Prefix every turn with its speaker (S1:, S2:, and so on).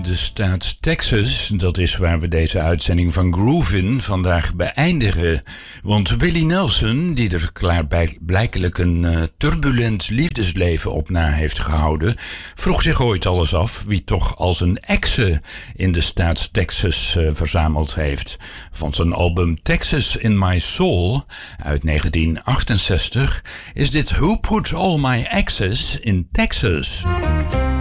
S1: de staat Texas. Dat is waar we deze uitzending van Groovin vandaag beëindigen. Want Willie Nelson, die er klaarblijkelijk een turbulent liefdesleven op na heeft gehouden, vroeg zich ooit alles af wie toch al zijn exen in de staat Texas verzameld heeft. Van zijn album Texas in My Soul uit 1968 is dit Who Put All My Exes in Texas?